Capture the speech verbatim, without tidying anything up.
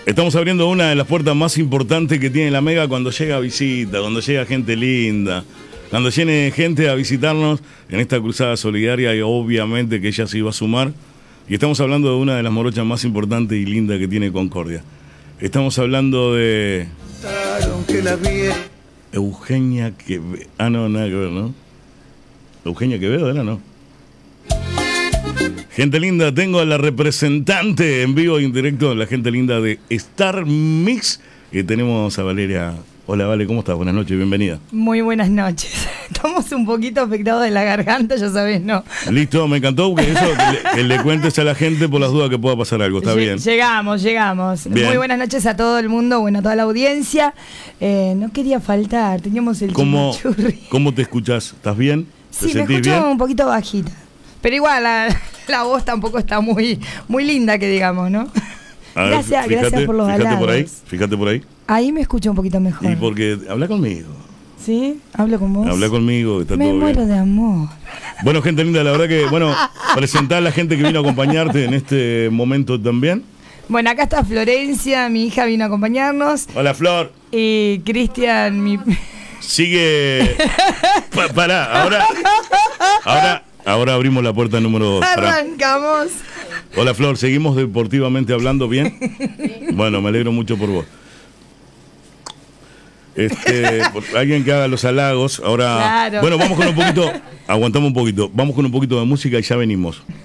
Estamos abriendo una de las puertas más importantes que tiene la Mega cuando llega visita, cuando llega gente linda, cuando viene gente a visitarnos en esta cruzada solidaria, y obviamente que ella se iba a sumar. Y estamos hablando de una de las morochas más importantes y lindas que tiene Concordia. Estamos hablando de Eugenia Quevedo. Ah, no, nada que ver, ¿no? Eugenia Quevedo, ¿era, no? Gente linda, tengo a la representante en vivo e indirecto, la gente linda de Star Mix, que tenemos a Valeria. Hola, Vale, ¿cómo estás? Buenas noches, bienvenida. Muy buenas noches. Estamos un poquito afectados de la garganta, ya sabes, ¿no? Listo, me encantó que eso, que le, que le cuentes a la gente por las dudas que pueda pasar algo, ¿está bien? Llegamos, llegamos. Bien. Muy buenas noches a todo el mundo, bueno, a toda la audiencia. Eh, no quería faltar, teníamos el ¿Cómo, chimichurri. ¿Cómo te escuchás? ¿Estás bien? ¿Te Sí, me sentís escucho bien? un poquito bajita. Pero igual, la, la voz tampoco está muy, muy linda, que digamos, ¿no? A ver, Gracias, fíjate, gracias por los fíjate halagos. por ahí, fíjate por ahí. Ahí me escucho un poquito mejor. Y porque habla conmigo. ¿Sí? ¿Hablo con vos? Habla conmigo, está Me todo muero bien. de amor. Bueno, gente linda, la verdad que, bueno, presentar a la gente que vino a acompañarte en este momento también. Bueno, acá está Florencia, mi hija vino a acompañarnos. Hola, Flor. Y Cristian, mi... Sigue. Pa pará, ahora. Ahora, ahora abrimos la puerta número dos. Pará. Arrancamos. Hola, Flor, ¿seguimos deportivamente hablando bien? Bueno, me alegro mucho por vos. Este, por alguien que haga los halagos. Ahora, Claro. bueno, vamos con un poquito. Aguantamos un poquito. Vamos con un poquito de música y ya venimos.